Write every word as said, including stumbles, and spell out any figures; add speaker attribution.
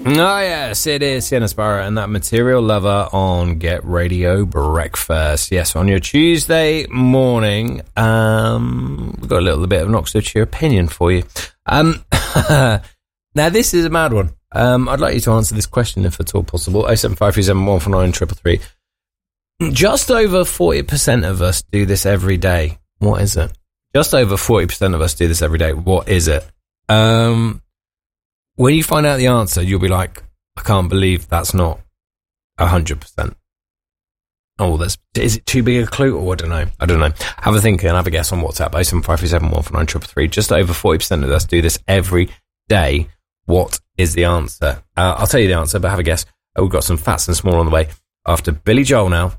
Speaker 1: Oh, yes, it is Sienna Sparrow and that Material Lover on Get Radio Breakfast. Yes, on your Tuesday morning, um, we've got a little bit of an Oxfordshire opinion for you. Um, now, this is a mad one. Um, I'd like you to answer this question if at all possible. oh seven five three seven one four nine three three three. Just over forty percent of us do this every day. What is it? Just over forty percent of us do this every day. What is it? Um... When you find out the answer, you'll be like, I can't believe that's not one hundred percent. Oh, that's, is it too big a clue? Or I don't know. I don't know. Have a think and have a guess on WhatsApp. oh seven five three seven one four nine three three. Just over forty percent of us do this every day. What is the answer? Uh, I'll tell you the answer, but have a guess. Uh, we've got some Fats and Small on the way after Billy Joel now.